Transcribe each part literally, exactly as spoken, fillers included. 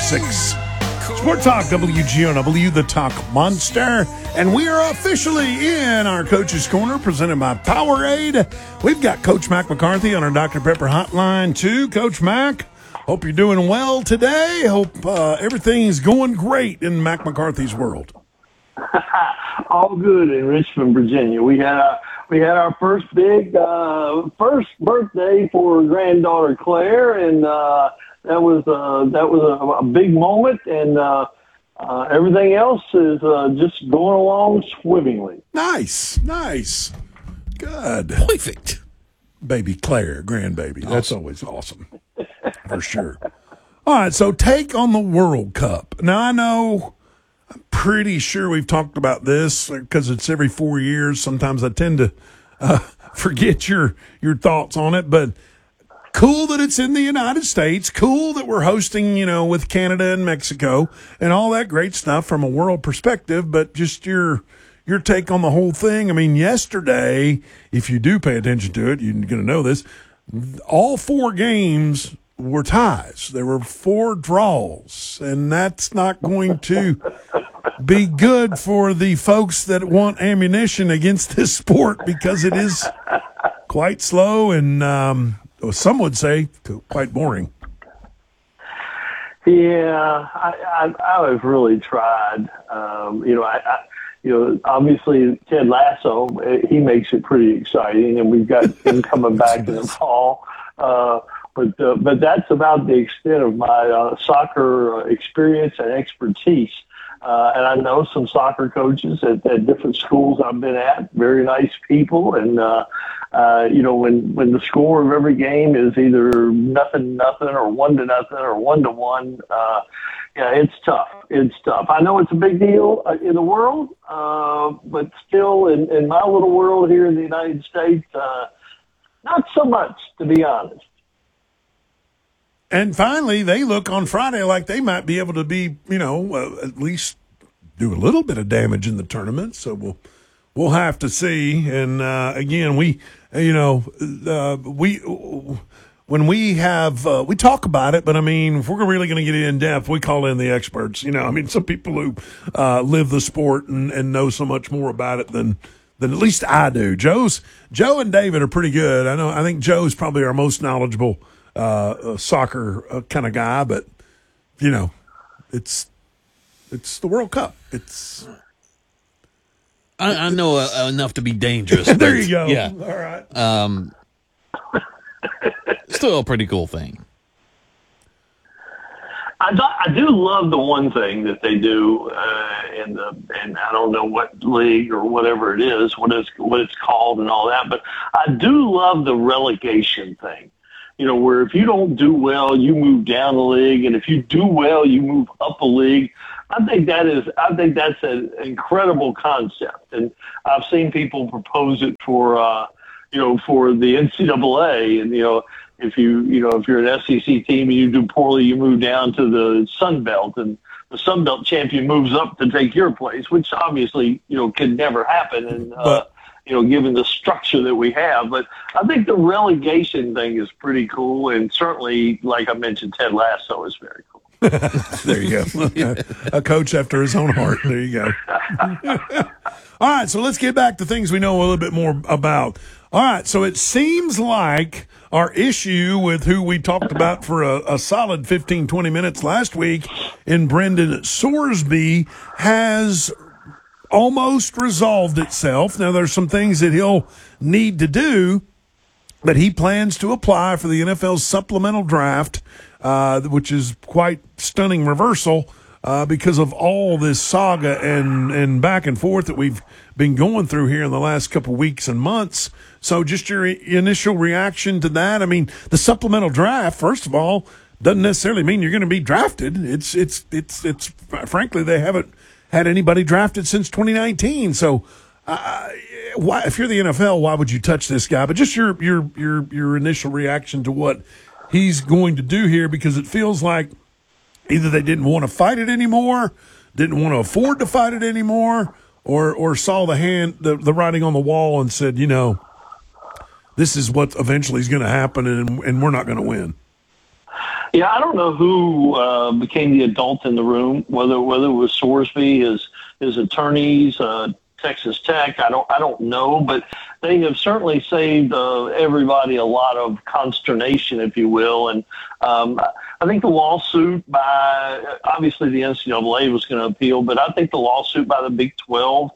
six. Sport Talk, W G O W, the Talk Monster. And we are officially in our Coach's Corner, presented by Powerade. We've got Coach Mac McCarthy on our Doctor Pepper hotline, too. Coach Mac, hope you're doing well today. Hope uh, everything's going great in Mac McCarthy's world. All good in Richmond, Virginia. We had our, we had our first big, uh, first birthday for granddaughter Claire, and uh, that was uh, that was a, a big moment, and uh, uh, everything else is uh, just going along swimmingly. Nice, nice, good, Perfect. Baby Claire, grandbaby. Awesome. That's always awesome, for sure. All right, so take on the World Cup. Now I know. I'm pretty sure we've talked about this because it's every four years. Sometimes I tend to uh, forget your your thoughts on it, but cool that it's in the United States. Cool that we're hosting, you know, with Canada and Mexico and all that great stuff from a world perspective. But just your your take on the whole thing. I mean, yesterday, if you do pay attention to it, you're going to know this. All four games were ties. There were four draws, and that's not going to be good for the folks that want ammunition against this sport because it is quite slow and um, some would say quite boring. Yeah, I, I, I've really tried. Um, you know, I, I, you know, obviously Ted Lasso, he makes it pretty exciting, and we've got him coming back in the fall. Uh, But uh, but that's about the extent of my uh, soccer experience and expertise. Uh, and I know some soccer coaches at, at different schools I've been at, very nice people. And, uh, uh, you know, when, when the score of every game is either nothing, nothing or one to nothing or one to one, uh, yeah, it's tough. It's tough. I know it's a big deal uh, in the world, uh, but still in, in my little world here in the United States, uh, not so much, to be honest. And finally, they look on Friday like they might be able to be, you know, uh, at least do a little bit of damage in the tournament. So we'll we'll have to see. And uh, again, we, you know, uh, we when we have uh, we talk about it, but I mean, if we're really going to get in depth, we call in the experts. You know, I mean, some people who uh, live the sport and, and know so much more about it than. Than at least I do. Joe's Joe and David are pretty good. I know. I think Joe's probably our most knowledgeable uh, soccer uh, kind of guy. But you know, it's it's the World Cup. It's I, I know uh, enough to be dangerous. There you go. Yeah. All right. Um, still a pretty cool thing. I do, I do love the one thing that they do uh, in the, and I don't know what league or whatever it is, what it's, what it's called and all that, but I do love the relegation thing. You know, where if you don't do well, you move down the league, and if you do well, you move up a league. I think that is, I think that's an incredible concept, and I've seen people propose it for, uh, you know, for the N C double A, and you know. If you, you know, if you're an S E C team and you do poorly, you move down to the Sun Belt, and the Sun Belt champion moves up to take your place, which obviously, you know, could never happen. And, uh, but, you know, given the structure that we have, but I think the relegation thing is pretty cool. And certainly, like I mentioned, Ted Lasso is very cool. There you go. A coach after his own heart. There you go. All right. So let's get back to things we know a little bit more about. All right. So it seems like our issue with who we talked about for a, a solid fifteen, twenty minutes last week in Brendan Sorsby has almost resolved itself. Now, there's some things that he'll need to do, but he plans to apply for the N F L's supplemental draft, uh, which is quite stunning reversal uh, because of all this saga and, and back and forth that we've been going through here in the last couple of weeks and months. So just your initial reaction to that. I mean, the supplemental draft, first of all, doesn't necessarily mean you're going to be drafted. It's, it's, it's, it's, frankly, they haven't had anybody drafted since twenty nineteen. So, uh, why, if you're the N F L, why would you touch this guy? But just your, your, your, your initial reaction to what he's going to do here, because it feels like either they didn't want to fight it anymore, didn't want to afford to fight it anymore, or, or saw the hand, the, the writing on the wall and said, you know, this is what eventually is going to happen, and and we're not going to win. Yeah, I don't know who uh, became the adult in the room. Whether whether it was Sorsby, his his attorneys, uh, Texas Tech. I don't I don't know, but they have certainly saved uh, everybody a lot of consternation, if you will. And um, I think the lawsuit by obviously the N C double A was going to appeal, but I think the lawsuit by the Big twelve.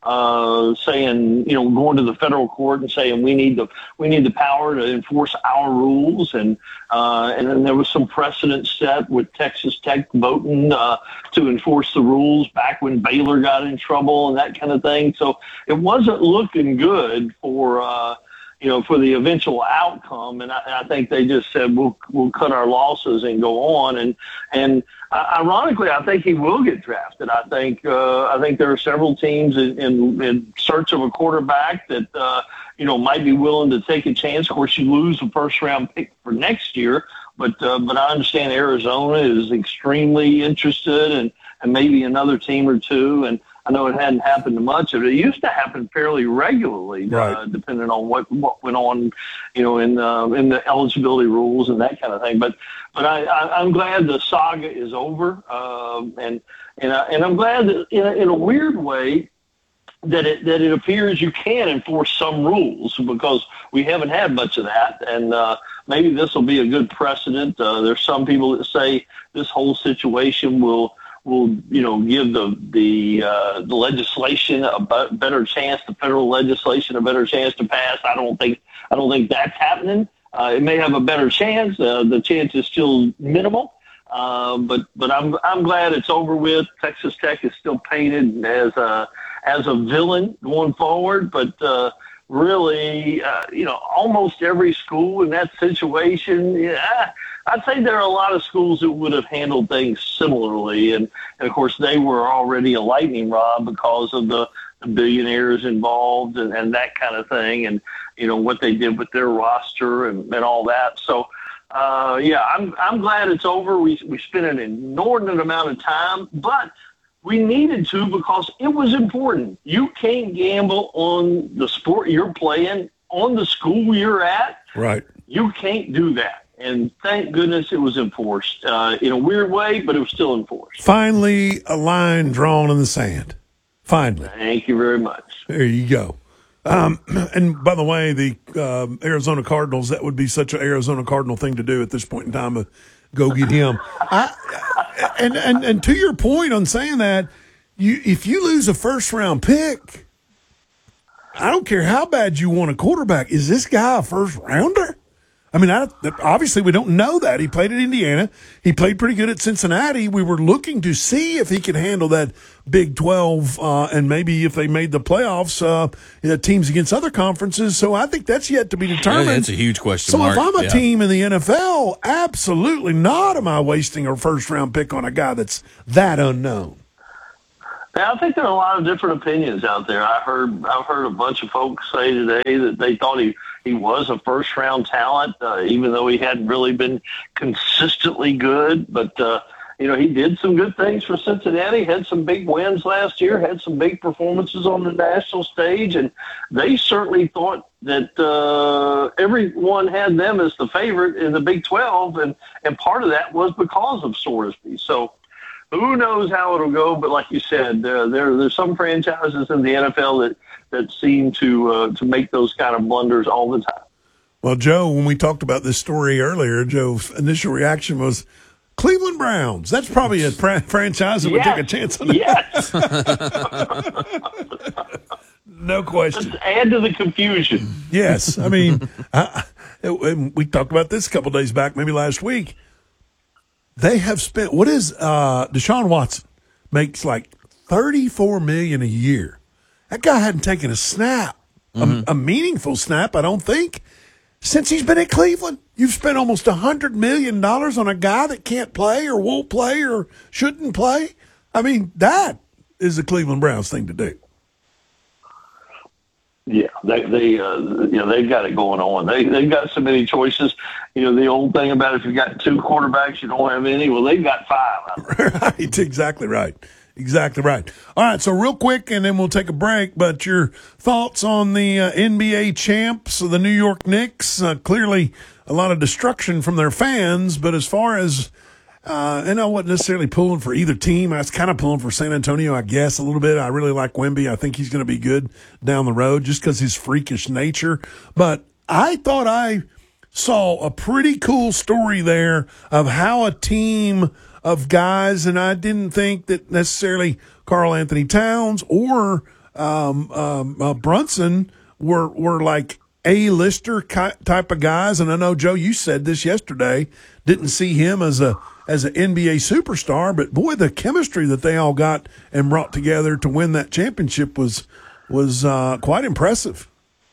Uh, saying, you know, going to the federal court and saying we need the we need the power to enforce our rules, and uh, and then there was some precedent set with Texas Tech voting uh, to enforce the rules back when Baylor got in trouble and that kind of thing. So it wasn't looking good for uh, you know for the eventual outcome, and I, I think they just said we'll we'll cut our losses and go on, and and. Ironically, I think he will get drafted. I think uh, I think there are several teams in, in, in search of a quarterback that uh, you know might be willing to take a chance. Of course, you lose a first round pick for next year, but uh, but I understand Arizona is extremely interested, and, and maybe another team or two. And I know it hadn't happened much of it. It used to happen fairly regularly, right. uh, depending on what, what went on, you know, in uh, in the eligibility rules and that kind of thing. But but I, I, I'm glad the saga is over, um, and and I, and I'm glad that in a, in a weird way that it that it appears you can enforce some rules, because we haven't had much of that, and uh, maybe this will be a good precedent. Uh, there's some people that say this whole situation will. will, you know, give the the, uh, the legislation a better chance, the federal legislation a better chance to pass. I don't think I don't think that's happening. Uh, it may have a better chance. Uh, the chance is still minimal, uh, but but I'm I'm glad it's over with. Texas Tech is still painted as a as a villain going forward, but uh, really, uh, you know, almost every school in that situation, yeah. I'd say there are a lot of schools that would have handled things similarly, and, and of course they were already a lightning rod because of the, the billionaires involved and, and that kind of thing, and you know what they did with their roster and, and all that. So, uh, yeah, I'm I'm glad it's over. We we spent an inordinate amount of time, but we needed to because it was important. You can't gamble on the sport you're playing, on the school you're at. Right. You can't do that. And thank goodness it was enforced uh, in a weird way, but it was still enforced. Finally, a line drawn in the sand. Finally. Thank you very much. There you go. Um, and by the way, the um, Arizona Cardinals, that would be such an Arizona Cardinal thing to do at this point in time. Uh, go get him. I, and, and, and to your point on saying that, you if you lose a first-round pick, I don't care how bad you want a quarterback. Is this guy a first-rounder? I mean, I, obviously we don't know that. He played at Indiana. He played pretty good at Cincinnati. We were looking to see if he could handle that Big twelve uh, and maybe if they made the playoffs, uh, you know, teams against other conferences. So I think that's yet to be determined. Yeah, that's a huge question so mark. So if I'm a yeah. team in the N F L, absolutely not am I wasting a first-round pick on a guy that's that unknown. Now, I think there are a lot of different opinions out there. I heard I've heard a bunch of folks say today that they thought he, he was a first-round talent, uh, even though he hadn't really been consistently good. But, uh, you know, he did some good things for Cincinnati, had some big wins last year, had some big performances on the national stage, and they certainly thought that uh, everyone had them as the favorite in the Big twelve, and, and part of that was because of Sorsby. So, who knows how it'll go, but like you said, uh, there there's some franchises in the N F L that, that seem to uh, to make those kind of blunders all the time. Well, Joe, when we talked about this story earlier, Joe's initial reaction was Cleveland Browns. That's probably a fr- franchise that yes. would take a chance on that. Yes. No question. Let's add to the confusion. Yes. I mean, I, I, we talked about this a couple of days back, maybe last week. They have spent, what is, uh, Deshaun Watson makes like thirty-four million dollars a year. That guy hadn't taken a snap, mm-hmm. a, a meaningful snap, I don't think, since he's been at Cleveland. You've spent almost one hundred million dollars on a guy that can't play or won't play or shouldn't play. I mean, that is the Cleveland Browns thing to do. Yeah, they they uh, you know they've got it going on. They they've got so many choices. You know the old thing about if you've got two quarterbacks, you don't have any. Well, they've got five. Right, exactly right, Exactly right. All right, so real quick, and then we'll take a break. But your thoughts on the uh, N B A champs, the New York Knicks? Uh, clearly, a lot of destruction from their fans. But as far as uh, and I wasn't necessarily pulling for either team. I was kind of pulling for San Antonio, I guess, a little bit. I really like Wemby. I think he's going to be good down the road just because his freakish nature. But I thought I saw a pretty cool story there of how a team of guys, and I didn't think that necessarily Karl Anthony Towns or um, um, uh, Brunson were were like A-lister type of guys. And I know, Joe, you said this yesterday, didn't see him as a as an N B A superstar, but boy, the chemistry that they all got and brought together to win that championship was was uh, quite impressive.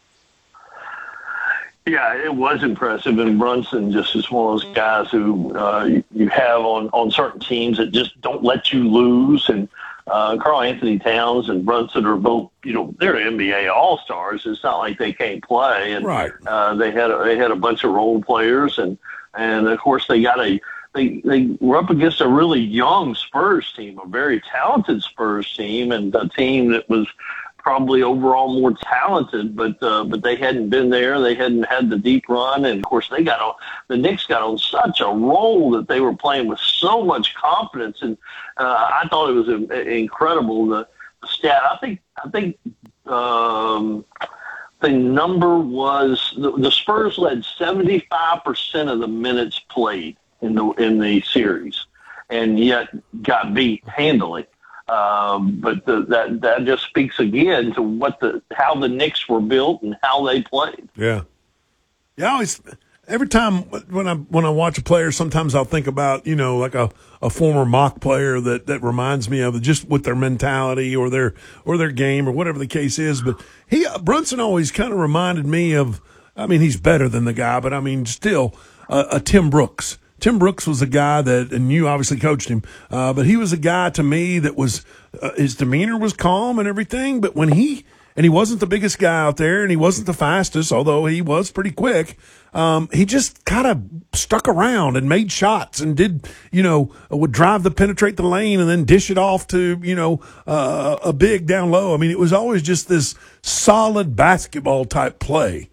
Yeah, it was impressive, and Brunson just is one of those guys who uh, you have on, on certain teams that just don't let you lose. And uh, Karl Anthony Towns and Brunson are both, you know, they're N B A All-Stars. It's not like they can't play. And right. uh, they had a, they had a bunch of role players, and and of course they got a they they were up against a really young Spurs team, a very talented Spurs team, and a team that was probably overall more talented, but uh, but they hadn't been there. They hadn't had the deep run, and of course they got on. The Knicks got on such a roll that they were playing with so much confidence, and uh, I thought it was uh, incredible. The, the stat, I think, I think um, the number was the, the Spurs led seventy-five percent of the minutes played in the in the series, and yet got beat handily. Um, but the, that that just speaks again to what the how the Knicks were built and how they played. Yeah, yeah. I always, every time when I when I watch a player, sometimes I'll think about you know like a, a former mock player that, that reminds me of just with their mentality or their or their game or whatever the case is. But he Brunson always kind of reminded me of. I mean, he's better than the guy, but I mean, still uh, a Tim Brooks. Tim Brooks was a guy that, and you obviously coached him, uh, but he was a guy to me that was, uh, his demeanor was calm and everything, but when he, and he wasn't the biggest guy out there, and he wasn't the fastest, although he was pretty quick, um, he just kind of stuck around and made shots and did, you know, would drive the penetrate the lane and then dish it off to, you know, uh, a big down low. I mean, it was always just this solid basketball type play.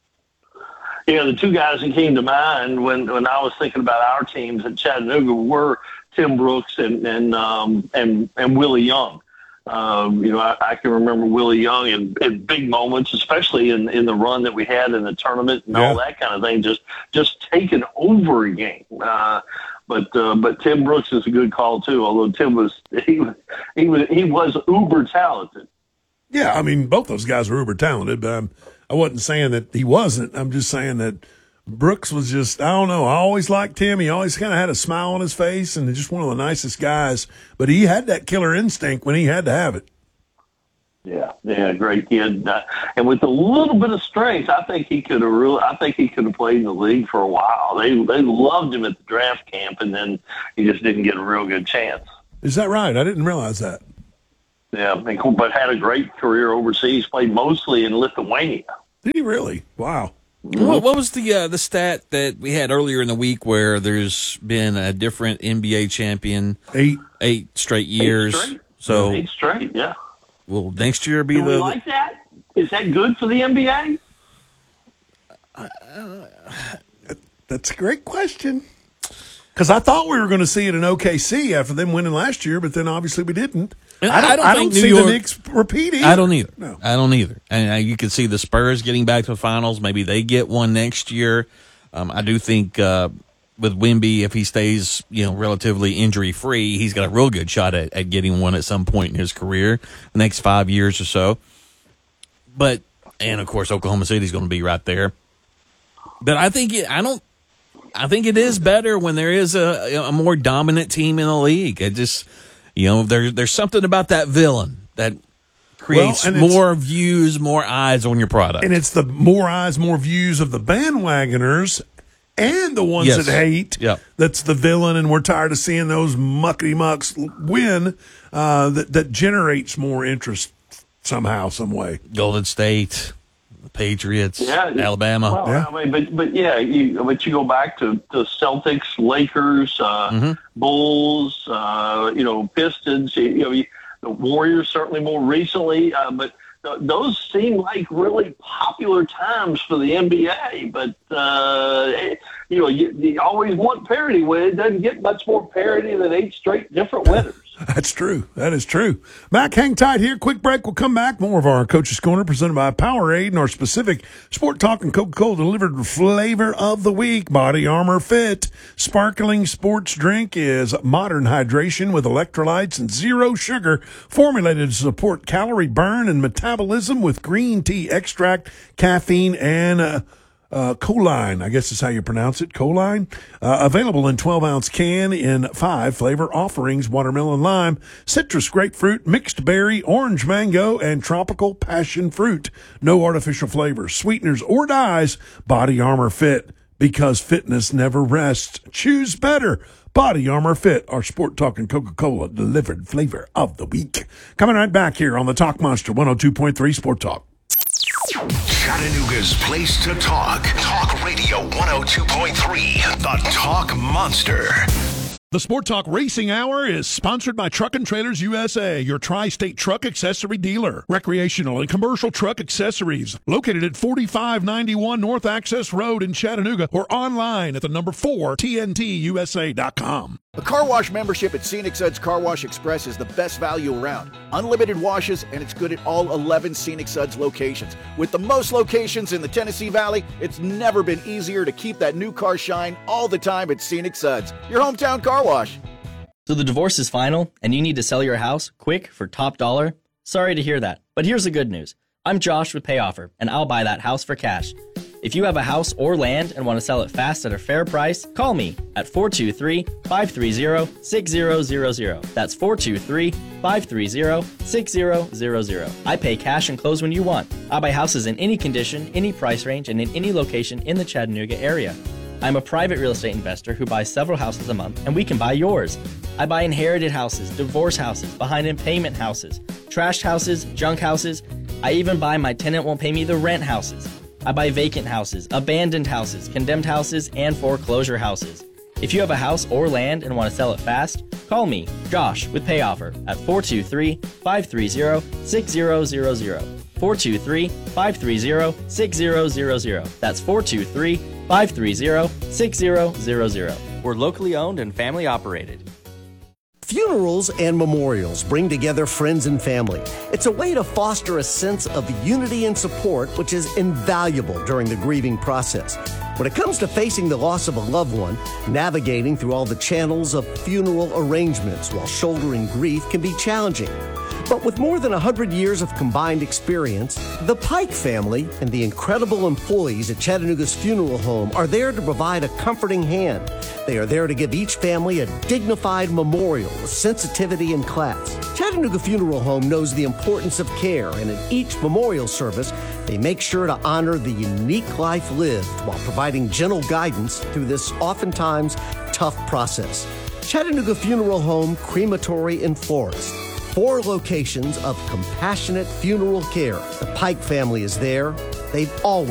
Yeah, the two guys that came to mind when, when I was thinking about our teams at Chattanooga were Tim Brooks and and um, and, and Willie Young. Um, you know, I, I can remember Willie Young in, in big moments, especially in, in the run that we had in the tournament and yeah. all that kind of thing, just just taking over a game. Uh, but uh, but Tim Brooks is a good call too. Although Tim was he was he was he was uber talented. Yeah, I mean both those guys were uber talented, but. I'm, I wasn't saying that he wasn't. I'm just saying that Brooks was just, I don't know. I always liked him. He always kind of had a smile on his face and just one of the nicest guys. But he had that killer instinct when he had to have it. Yeah, yeah, great kid. Uh, and with a little bit of strength, I think he could have really, I think he could have played in the league for a while. They they loved him at the draft camp, and then he just didn't get a real good chance. Is that right? I didn't realize that. Yeah, but had a great career overseas, played mostly in Lithuania. Did he really? Wow. What, what was the uh, the stat that we had earlier in the week where there's been a different N B A champion eight eight straight years? Eight straight. So eight straight, yeah. Will next year be Do the? we like that? Is that good for the N B A? Uh, that's a great question. Because I thought we were going to see it in O K C after them winning last year, but then obviously we didn't. I don't, I don't, I I don't don't see see York, the Knicks repeating. I don't either. No. I don't either. And uh, you could see the Spurs getting back to the finals. Maybe they get one next year. Um, I do think uh, with Wemby, if he stays, you know, relatively injury free, he's got a real good shot at, at getting one at some point in his career, the next five years or so. But and of course, Oklahoma City's going to be right there. But I think it, I don't. I think it is better when there is a, a more dominant team in the league. It just, you know, there, there's something about that villain that creates well, more views, more eyes on your product. And it's the more eyes, more views of the bandwagoners and the ones yes. that hate. Yep. That's the villain, and we're tired of seeing those muckety mucks win. Uh, that that generates more interest somehow, some way. Golden State. the Patriots, Yeah. Alabama. Well, Yeah. I mean, but but yeah, you but you go back to the Celtics, Lakers, uh, Mm-hmm. Bulls, uh, you know, Pistons. You know, you, the Warriors certainly more recently, uh, but th- those seem like really popular times for the N B A. But uh, it, you know, you, you always want parity. When it doesn't get much more parity than eight straight different winners. That's true. That is true. Mac, hang tight here. Quick break. We'll come back. More of our Coach's Corner presented by Powerade and our specific Sport Talk and Coca-Cola delivered flavor of the week, Body Armor Fit. Sparkling sports drink is modern hydration with electrolytes and zero sugar, formulated to support calorie burn and metabolism with green tea extract, caffeine, and uh, Uh, choline, I guess is how you pronounce it, choline. Uh, available in twelve-ounce can in five flavor offerings, watermelon lime, citrus grapefruit, mixed berry, orange mango, and tropical passion fruit. No artificial flavors, sweeteners, or dyes. Body Armor Fit, because fitness never rests. Choose better. Body Armor Fit, our Sport Talk and Coca-Cola delivered flavor of the week. Coming right back here on the Talk Monster one oh two point three Sport Talk. Chattanooga's place to talk. Talk Radio one oh two point three, the Talk Monster. The Sport Talk Racing Hour is sponsored by Truck and Trailers U S A, your tri-state truck accessory dealer. Recreational and commercial truck accessories. Located at forty-five ninety-one North Access Road in Chattanooga or online at the number four, T N T U S A dot com. A car wash membership at Scenic Suds Car Wash Express is the best value around. Unlimited washes, and it's good at all eleven Scenic Suds locations. With the most locations in the Tennessee Valley, it's never been easier to keep that new car shine all the time at Scenic Suds, your hometown car wash. So the divorce is final, and you need to sell your house quick for top dollar? Sorry to hear that, but here's the good news. I'm Josh with PayOffer, and I'll buy that house for cash. If you have a house or land and want to sell it fast at a fair price, call me at four two three, five three zero, six zero zero zero. That's four two three, five three zero, six zero zero zero. I pay cash and close when you want. I buy houses in any condition, any price range, and in any location in the Chattanooga area. I'm a private real estate investor who buys several houses a month, and we can buy yours. I buy inherited houses, divorce houses, behind in payment houses, trashed houses, junk houses. I even buy my tenant won't pay me the rent houses. I buy vacant houses, abandoned houses, condemned houses, and foreclosure houses. If you have a house or land and want to sell it fast, call me, Josh, with PayOffer at four two three, five three zero, six zero zero zero. four two three, five three zero, six zero zero zero. That's four two three, five three zero, six zero zero zero. We're locally owned and family operated. Funerals and memorials bring together friends and family. It's a way to foster a sense of unity and support, which is invaluable during the grieving process. When it comes to facing the loss of a loved one, navigating through all the channels of funeral arrangements while shouldering grief can be challenging. But with more than one hundred years of combined experience, the Pike family and the incredible employees at Chattanooga's funeral home are there to provide a comforting hand. They are there to give each family a dignified memorial with sensitivity and class. Chattanooga Funeral Home knows the importance of care, and in each memorial service, they make sure to honor the unique life lived while providing gentle guidance through this oftentimes tough process. Chattanooga Funeral Home, Crematory, and Florist. Four locations of compassionate funeral care. The Pike family is there. They've always